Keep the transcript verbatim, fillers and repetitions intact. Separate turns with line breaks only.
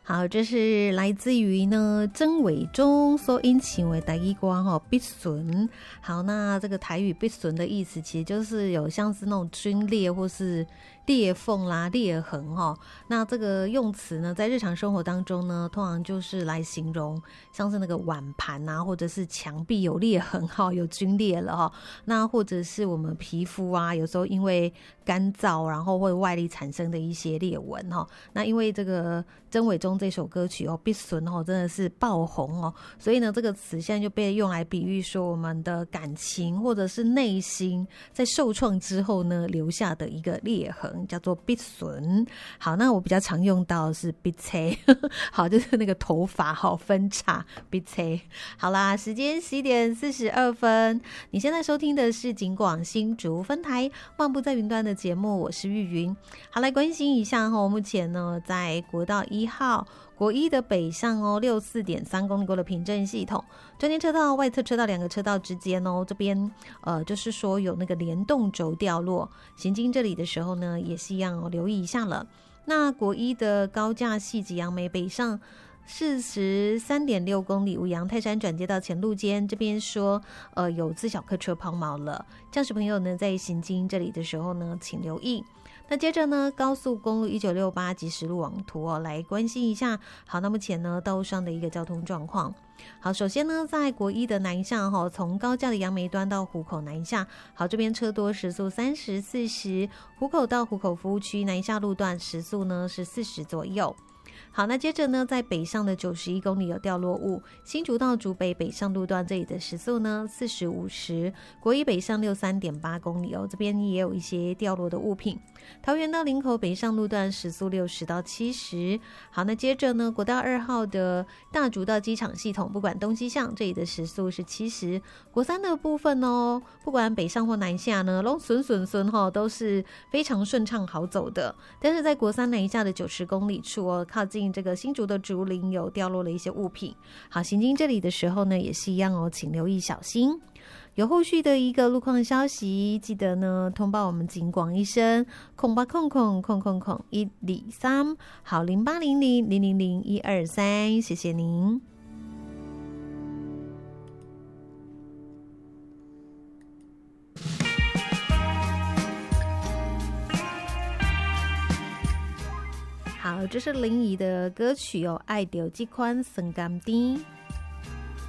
好，这是来自于呢曾伟忠所引请为台语歌哈必损。好，那这个台语必损的意思，其实就是有像是那种皲裂或是裂缝啦、裂痕哈。那这个用词呢，在日常生活当中呢，通常就是来形容像是那个碗盘啊，或者是墙壁有裂痕哈，有皲裂了哈。那或者是我们皮肤啊，有时候因为干燥，然后会外力产生的一些裂纹哈。那因为这个曾伟忠这首歌曲哦，必损哦，真的是爆红哦，所以呢，这个词现在就被用来比喻说我们的感情或者是内心在受创之后呢留下的一个裂痕，叫做必损。好，那我比较常用到的是必切，好，就是那个头发好分叉必切。好啦，时间十一点四十二分，你现在收听的是警广新竹分台漫步在云端的节目，我是玉云。好，来关心一下哈，目前呢在国道一号国一的北上哦，六四点三公里过的平镇系统，中间车道、外侧车道两个车道之间哦，这边呃就是说有那个联动轴掉落，行经这里的时候呢，也是一样哦，留意一下了。那国一的高架系及杨梅北上四十三点六公里，五杨泰山转接到前路间，这边说呃有自小客车抛锚了，驾驶朋友呢在行经这里的时候呢，请留意。那接着呢，高速公路一九六八即时路网图哦，来关心一下。好，那目前呢，道路上的一个交通状况。好，首先呢，在国一的南下哈，从高架的杨梅端到湖口南下，好，这边车多，时速三十、四十，湖口到湖口服务区南下路段时速呢是四十左右。好，那接着呢，在北上的九十一公里有掉落物，新竹到竹北北上路段这里的时速呢四十、五十，国一北上六十三点八公里哦，这边也有一些掉落的物品。桃园到林口北上路段时速六十到七十。好，那接着呢，国道二号的大竹到机场系统，不管东西向这里的时速是七十。国三的部分哦，不管北上或南下呢，都顺顺顺哈，都是非常顺畅好走的。但是在国三南下的九十公里处哦，靠近这个新竹的竹林有掉落了一些物品。好，行经这里的时候呢，也是一样哦，请留意小心。有后续的一个路况消息，记得呢通报我们警广一声，空八空空空空空一二三，好零八零零零零零一二三，谢谢您。好，这是林怡的歌曲哦，爱到这款酸甘甜。